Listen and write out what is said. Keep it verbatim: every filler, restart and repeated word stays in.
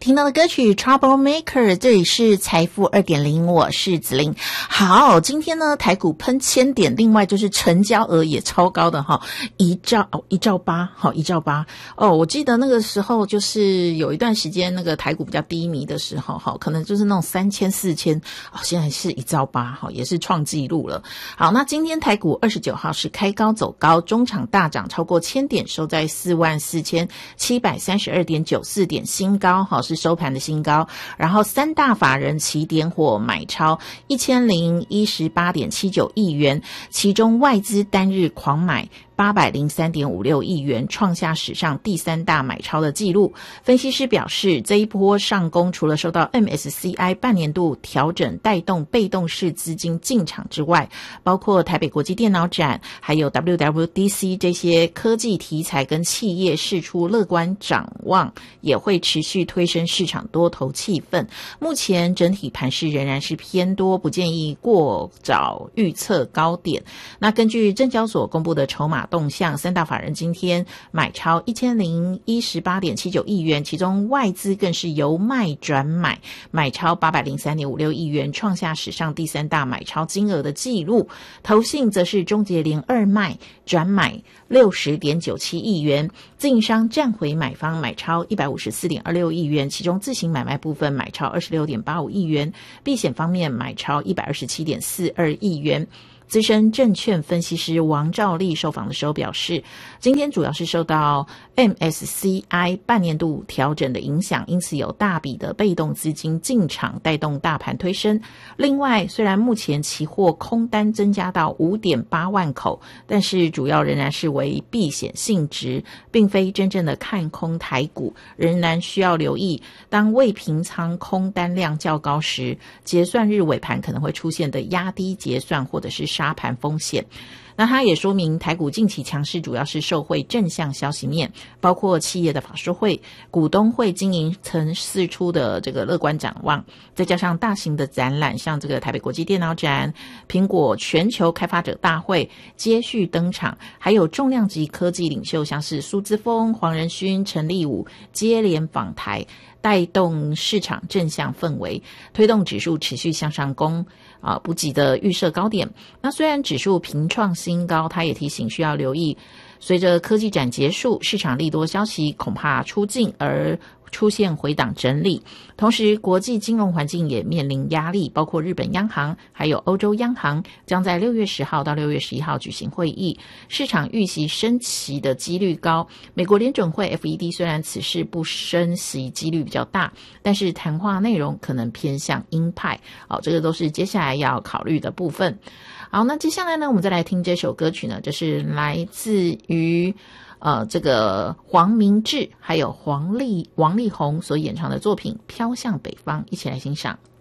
听到的歌曲 Trouble Maker， 这里是财富 二点零， 我是子琳。好，今天呢台股喷千点，另外就是成交额也超高的哈，一兆哦一兆八，好一兆八哦。我记得那个时候就是有一段时间那个台股比较低迷的时候哈，可能就是那种三千四千哦，现在是一兆八哈，也是创纪录了。好，那今天台股二十九号是开高走高，中场大涨超过千点，收在四万四千七百三十二点九四点，新高哈，是收盘的新高。然后三大法人齐点火买超一千零一十八点七九亿元，其中外资单日狂买八百零三点五六亿元，创下史上第三大买超的纪录。分析师表示，这一波上攻除了受到 M S C I 半年度调整带动被动式资金进场之外，包括台北国际电脑展还有 W W D C 这些科技题材跟企业释出乐观展望，也会持续推升市场多头气氛。目前整体盘势仍然是偏多，不建议过早预测高点。那根据证交所公布的筹码动向，三大法人今天买超一千零一十八点七九亿元，其中外资更是由卖转买，买超八百零三点五六亿元，创下史上第三大买超金额的纪录。投信则是终结连二卖转买六十点九七亿元，自营商站回买方买超一百五十四点二六亿元，其中自行买卖部分买超二十六点八五亿元，避险方面买超一百二十七点四二亿元。资深证券分析师王兆立受访的时候表示，今天主要是受到 M S C I 半年度调整的影响，因此有大笔的被动资金进场带动大盘推升。另外，虽然目前期货空单增加到 五点八万口，但是主要仍然是为避险性质，并非真正的看空台股，仍然需要留意当未平仓空单量较高时，结算日尾盘可能会出现的压低结算或者是杀盘风险。那他也说明，台股近期强势主要是受惠正向消息面，包括企业的法说会、股东会经营层释出的这个乐观展望，再加上大型的展览，像这个台北国际电脑展、苹果全球开发者大会接续登场，还有重量级科技领袖像是苏姿丰、黄仁勋、陈立武接连访台，带动市场正向氛围，推动指数持续向上攻啊，不急的预设高点。那虽然指数平创新高，他也提醒需要留意，随着科技展结束，市场利多消息恐怕出尽而出现回档整理。同时，国际金融环境也面临压力，包括日本央行还有欧洲央行将在六月十号到六月十一号举行会议，市场预期升息的几率高。美国联准会 F E D 虽然此事不升息几率比较大，但是谈话内容可能偏向鹰派，好，这个都是接下来要考虑的部分。好，那接下来呢，我们再来听这首歌曲呢，这是来自于呃，这个黄明志还有黄丽王力宏所演唱的作品《飘向北方》，一起来欣赏。